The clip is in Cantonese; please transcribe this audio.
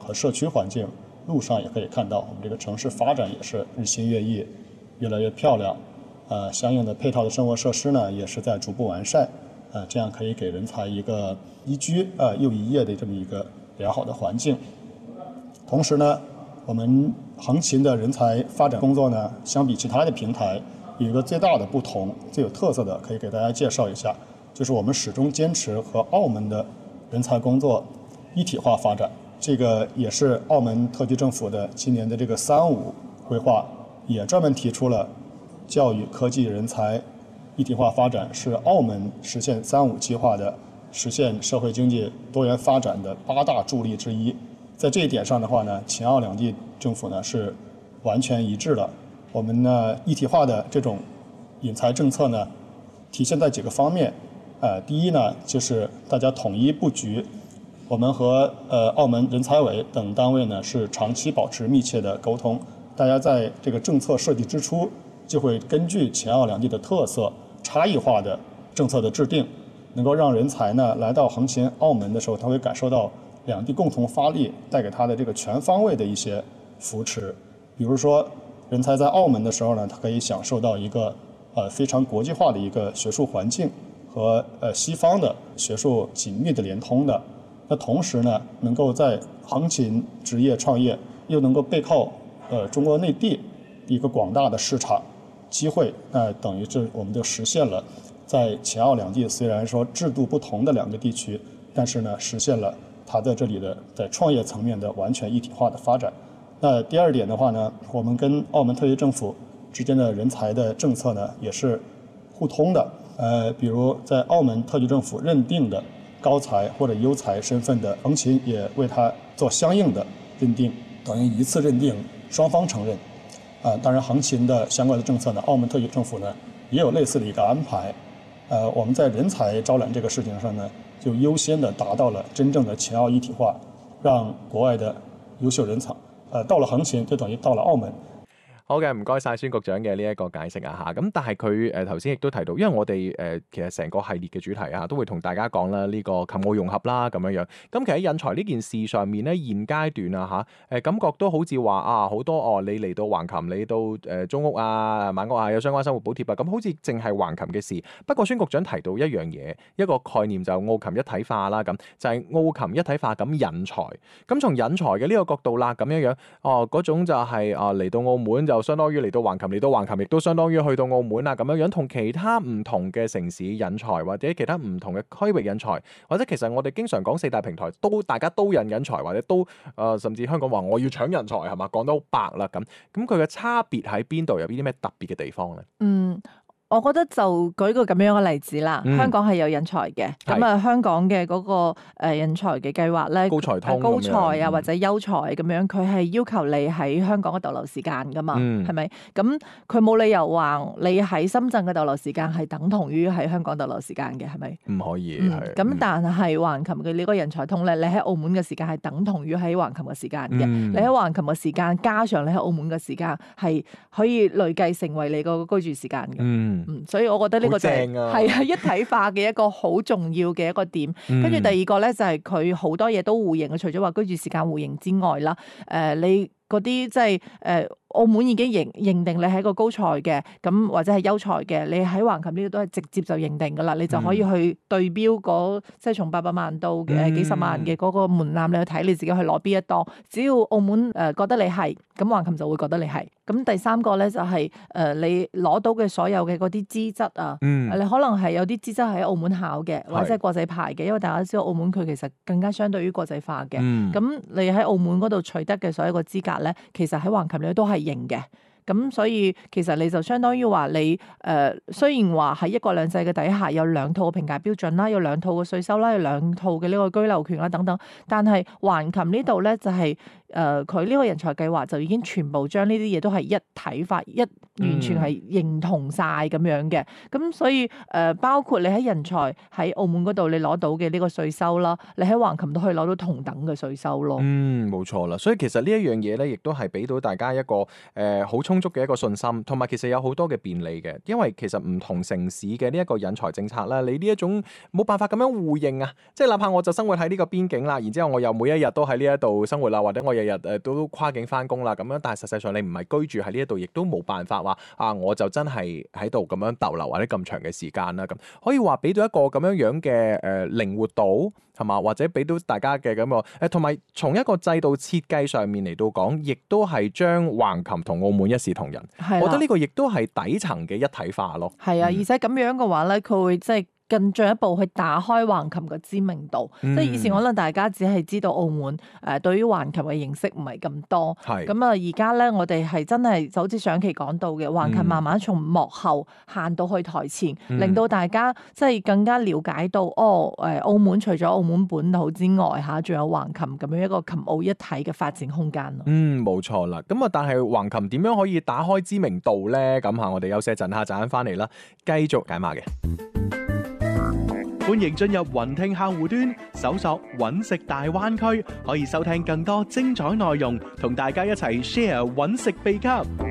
和社区环境，路上也可以看到，我们这个城市发展也是日新月异，越来越漂亮。相应的配套的生活设施呢，也是在逐步完善。这样可以给人才一个宜居又宜业的这么一个良好的环境。同时呢，我们横琴的人才发展工作呢，相比其他的平台，有一个最大的不同、最有特色的，可以给大家介绍一下，就是我们始终坚持和澳门的人才工作一体化发展。这个也是澳门特区政府的今年的这个3.5规划，也专门提出了教育、科技、人才一体化发展是澳门实现3.5计划的实现社会经济多元发展的8大助力之一。在这一点上的话呢，秦澳两地政府呢是完全一致的。我们呢一体化的这种引才政策呢，体现在几个方面。第一呢，就是大家统一布局。我们和澳门人才委等单位呢是长期保持密切的沟通。大家在这个政策设计之初，就会根据秦澳两地的特色、差异化的政策的制定，能够让人才呢来到横琴澳门的时候，他会感受到两地共同发力带给他的这个全方位的一些扶持。比如说，人才在澳门的时候呢，他可以享受到一个非常国际化的一个学术环境和西方的学术紧密的连通的。那同时呢，能够在横琴职业创业，又能够背靠中国内地一个广大的市场机会，等于是我们就实现了在秦澳两地虽然说制度不同的两个地区，但是呢实现了它在这里的在创业层面的完全一体化的发展。那第二点的话呢，我们跟澳门特区政府之间的人才的政策呢也是互通的。比如在澳门特区政府认定的高才或者优才身份的横琴也为他做相应的认定，等于一次认定，双方承认。当然横琴的相关的政策呢，澳门特区政府呢也有类似的一个安排。我们在人才招揽这个事情上呢，就优先的达到了真正的秦澳一体化，让国外的優秀人才到了橫琴就等於到了澳門。 好嘅，唔該晒孫局長嘅呢一個解釋啊嚇。咁但係佢頭先亦都提到，因為我哋其實成個系列嘅主題啊，都會同大家講啦呢個琴澳融合啦咁樣樣。咁其實引才呢件事上面咧，現階段啊嚇感覺都好似話好多你嚟到橫琴，你到租屋啊、買屋啊，有相關生活補貼啊，咁好似淨係橫琴嘅事。不過孫局長提到一樣嘢，一個概念就澳琴一體化啦，咁就係澳琴一體化咁引才。咁從引才嘅呢個角度啦，咁樣樣嗰種就係嚟到澳門就相當於嚟到橫琴，嚟到橫琴亦都相當於去到澳門啊咁樣樣，同其他唔同嘅城市引才，或者其他唔同嘅區域引才，或者其實我哋經常講四大平台都大家都引才，或者都甚至香港話我要搶人才係嘛，講得好白啦咁佢嘅差別喺邊度？有啲咩特別嘅地方咧？ 我覺得就舉個咁樣嘅例子啦，香港係有引才嘅，咁香港嘅嗰個引才嘅計劃咧， 高才通高才或者優才咁樣，佢係要求你喺香港嘅逗留時間噶嘛，係咪？咁佢冇理由話你喺深圳嘅逗留時間係等同於喺香港逗留時間嘅，係咪？ 唔可以係。 咁但係橫琴嘅呢個引才通咧，你喺澳門嘅時間係等同於喺橫琴嘅時間嘅，你喺橫琴嘅時間加上你喺澳門嘅時間係可以累計成為你個居住時間嘅。所以我覺得呢個就係一體化嘅一個好重要嘅一個點。跟住第二個咧就係佢好多嘢都互認嘅，除咗話居住時間互認之外啦，你嗰啲即係澳門已經認定你係一個高才嘅，咁或者係優才嘅，你喺橫琴呢度都係直接就認定噶啦，你就可以去對標嗰即係從800萬到幾十萬嘅嗰個門檻，你去睇你自己去攞邊一檔。只要澳門覺得你係，咁橫琴就會覺得你係。咁第三個咧就係你攞到嘅所有嘅嗰啲資質啊，你可能係有啲資質喺澳門考嘅，或者係國際牌嘅，因為大家知道澳門佢其實更加相對於國際化嘅。咁你喺澳門嗰度取得嘅所有個資格咧，其實喺橫琴你都係認嘅。咁所以其實你就相當於話你雖然話喺一國兩制嘅底下有兩套評價標準啦，有兩套嘅稅收啦，有兩套嘅呢個居留權啦等等，但係橫琴呢度咧就係佢呢個人才計劃就已經全部將呢啲嘢都係一體化，完全係認同晒咁樣嘅。咁所以包括你喺人才喺澳門嗰度你攞到嘅呢個稅收啦，你喺橫琴都可以攞到同等嘅稅收咯。 冇錯啦。所以其實呢一樣嘢咧，亦都係俾到大家一個好充足嘅一個信心，同埋其實有好多嘅便利嘅。因為其實唔同城市嘅呢一個引才政策啦，你呢一種冇辦法咁樣互認啊。即係哪怕我就生活喺呢個邊境啦，然之後我又每一日都喺呢一度生活啦，或者我日日都跨境翻工啦咁樣，但係實際上你唔係居住喺呢一度，亦都冇辦法話我就真係喺度咁樣逗留或者咁長嘅時間啦。咁可以話俾到一個咁樣嘅靈活度係嘛，或者俾到大家嘅咁個同埋從一個制度設計上面嚟到講，亦都係將橫琴同澳門一視同仁。我覺得呢個亦都係底層嘅一體化咯。 係啊，而且咁樣嘅話咧，佢會即係更進一步去打開橫琴嘅知名度，即係以前可能大家只係知道澳門對於橫琴嘅認識唔係咁多，咁啊而家咧我哋係真係就好似上期講到嘅，橫琴慢慢從幕後行到去台前，令到大家即係更加了解到澳門除咗澳門本土之外嚇，仲有橫琴咁樣一個琴澳一體嘅發展空間咯。 冇錯啦。咁但係橫琴點樣可以打開知名度咧？咁我哋休息一陣，陣間翻嚟啦，繼續解碼嘅。 歡迎進入雲聽客戶端，搜索揾食大灣區，可以收聽更多精彩內容，同大家一齊 share 揾食秘笈。